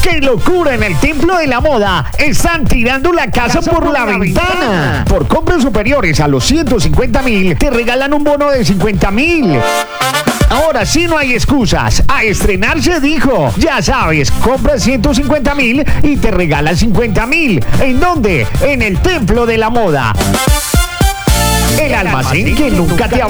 ¡Qué locura! En el Templo de la Moda están tirando la casa por la ventana. Por compras superiores a los 150.000, te regalan un bono de 50.000. Ahora sí no hay excusas. A estrenar se dijo. Ya sabes, compras 150.000 y te regalan 50.000. ¿En dónde? En el Templo de la Moda. El almacén que nunca te